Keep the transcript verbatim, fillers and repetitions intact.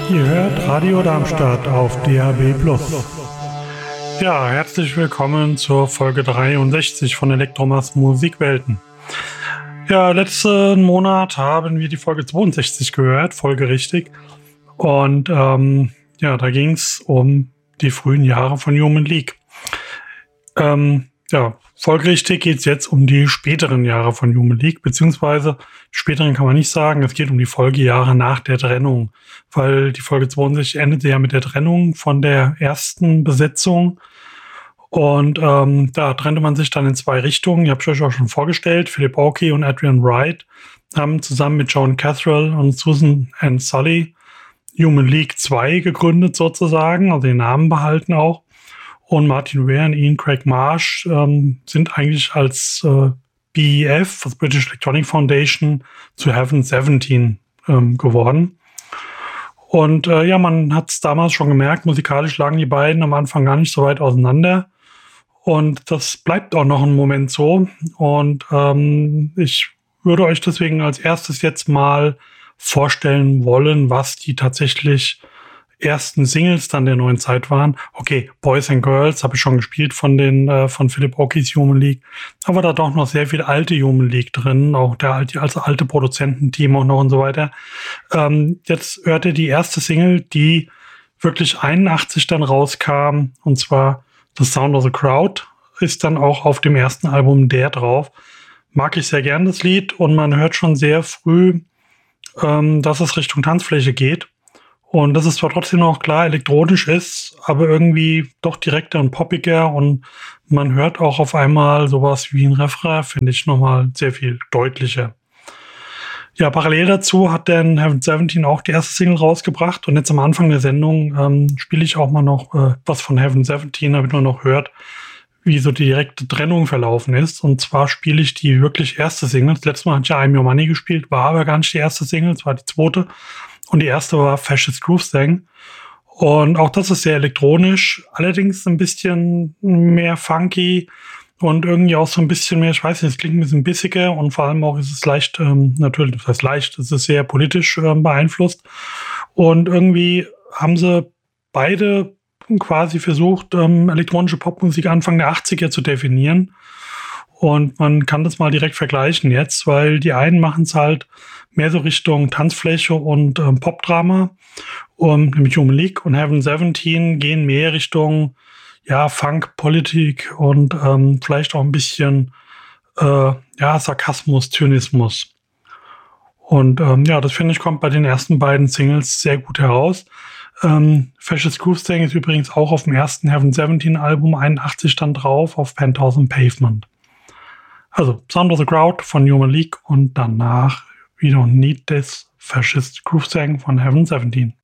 Ihr hört Radio Darmstadt auf D A B plus. Ja, herzlich willkommen zur Folge dreiundsechzig von Elektromas Musikwelten. Ja, letzten Monat haben wir die Folge zweiundsechzig gehört, folgerichtig. Und ähm, ja, da ging es um die frühen Jahre von Human League. Ähm, ja, folgerichtig geht es jetzt um die späteren Jahre von Human League, beziehungsweise späteren kann man nicht sagen, es geht um die Folgejahre nach der Trennung, weil die Folge zweiundsechzig endete ja mit der Trennung von der ersten Besetzung und ähm, da trennte man sich dann in zwei Richtungen. Ich habe euch auch schon vorgestellt, Philip Oakey und Adrian Wright haben zusammen mit Joan Catherall und Susan Ann Sully Human League zwei gegründet sozusagen, also den Namen behalten auch. Und Martin Ware und Ian Craig Marsh ähm, sind eigentlich als äh, B E F, also British Electronic Foundation, zu Heaven siebzehn ähm, geworden. Und äh, ja, man hat es damals schon gemerkt, musikalisch lagen die beiden am Anfang gar nicht so weit auseinander. Und das bleibt auch noch einen Moment so. Und ähm, ich würde euch deswegen als erstes jetzt mal vorstellen wollen, was die tatsächlich ersten Singles dann der neuen Zeit waren. Okay, Boys and Girls habe ich schon gespielt von den äh, von Philip Oakeys Human League, aber da doch noch sehr viel alte Human League drin, auch der alte, also alte Produzententeam auch noch und so weiter. Ähm, jetzt hört ihr die erste Single, die wirklich einundachtzig dann rauskam, und zwar The Sound of the Crowd, ist dann auch auf dem ersten Album der drauf. Mag ich sehr gern das Lied, und man hört schon sehr früh, ähm, dass es Richtung Tanzfläche geht. Und dass es zwar trotzdem noch klar elektronisch ist, aber irgendwie doch direkter und poppiger, und man hört auch auf einmal sowas wie ein Refrain, finde ich nochmal sehr viel deutlicher. Ja, parallel dazu hat dann Heaven siebzehn auch die erste Single rausgebracht, und jetzt am Anfang der Sendung ähm, spiele ich auch mal noch äh, was von Heaven siebzehn, damit man noch hört, wie so die direkte Trennung verlaufen ist. Und zwar spiele ich die wirklich erste Single. Das letzte Mal hatte ich ja I'm Your Money gespielt, war aber gar nicht die erste Single, es war die zweite. Und die erste war Fascist Groove Thang. Und auch das ist sehr elektronisch, allerdings ein bisschen mehr funky und irgendwie auch so ein bisschen mehr, ich weiß nicht, es klingt ein bisschen bissiger, und vor allem auch ist es leicht, ähm, natürlich, das heißt leicht, es ist sehr politisch ähm, beeinflusst. Und irgendwie haben sie beide quasi versucht, ähm, elektronische Popmusik Anfang der achtziger zu definieren. Und man kann das mal direkt vergleichen jetzt, weil die einen machen es halt mehr so Richtung Tanzfläche und ähm, Popdrama, um, nämlich Human League, und Heaven siebzehn gehen mehr Richtung ja, Funk, Politik und ähm, vielleicht auch ein bisschen äh, ja, Sarkasmus, Zynismus. Und ähm, ja, das finde ich, kommt bei den ersten beiden Singles sehr gut heraus. Ähm, Fascist Groove Thang ist übrigens auch auf dem ersten Heaven siebzehn Album einundachtzig dann drauf, auf Penthouse and Pavement. Also Sound of the Crowd von Human League und danach We Don't Need This, Fascist Groove Thang von Heaven siebzehn.